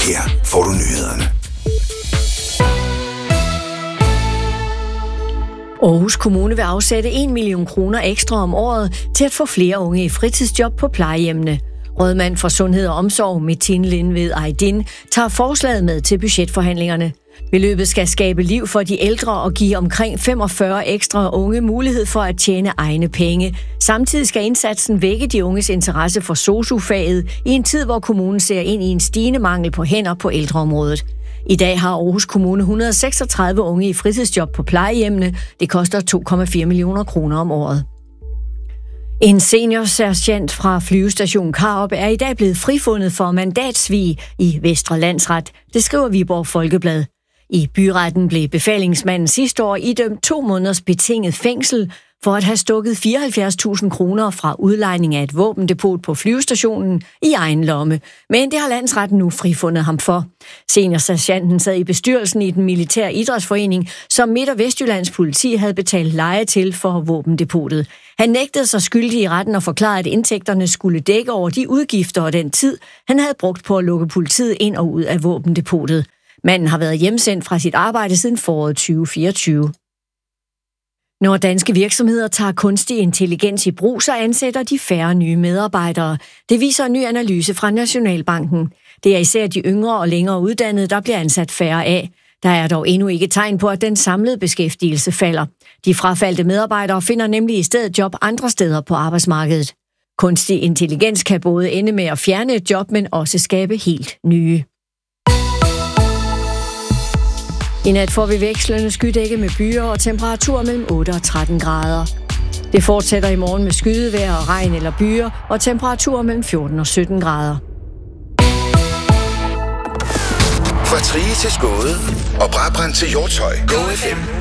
Her får du nyhederne. Aarhus Kommune vil afsætte 1 million kroner ekstra om året til at få flere unge i fritidsjob på plejehjemmene. Rådmand for Sundhed og Omsorg, Metin Lindved Aydin, tager forslaget med til budgetforhandlingerne. Beløbet skal skabe liv for de ældre og give omkring 45 ekstra unge mulighed for at tjene egne penge. Samtidig skal indsatsen vække de unges interesse for sosu-faget i en tid, hvor kommunen ser ind i en stigende mangel på hænder på ældreområdet. I dag har Aarhus Kommune 136 unge i fritidsjob på plejehjemmene. Det koster 2,4 millioner kroner om året. En seniorsergent fra flyvestation Karup er i dag blevet frifundet for mandatsvig i Vestre Landsret. Det skriver Viborg Folkeblad. I byretten blev befalingsmanden sidste år idømt 2 måneders betinget fængsel for at have stukket 74.000 kroner fra udlejning af et våbendepot på flyvestationen i egen lomme. Men det har landsretten nu frifundet ham for. Seniorsergenten sad i bestyrelsen i den militære idrætsforening, som Midt- og Vestjyllands politi havde betalt leje til for våbendepotet. Han nægtede sig skyldig i retten og forklarede, at indtægterne skulle dække over de udgifter og den tid, han havde brugt på at lukke politiet ind og ud af våbendepotet. Manden har været hjemsendt fra sit arbejde siden foråret 2024. Når danske virksomheder tager kunstig intelligens i brug, så ansætter de færre nye medarbejdere. Det viser en ny analyse fra Nationalbanken. Det er især de yngre og længere uddannede, der bliver ansat færre af. Der er dog endnu ikke tegn på, at den samlede beskæftigelse falder. De frafaldte medarbejdere finder nemlig i stedet job andre steder på arbejdsmarkedet. Kunstig intelligens kan både ende med at fjerne et job, men også skabe helt nye. I nat får vi vekslende skydække med byer og temperaturer mellem 8 og 13 grader. Det fortsætter i morgen med skydevejr og regn eller byer og temperaturer mellem 14 og 17 grader. Fra Trige til Skåde og Brabrand til Hjortshøj. Go FM.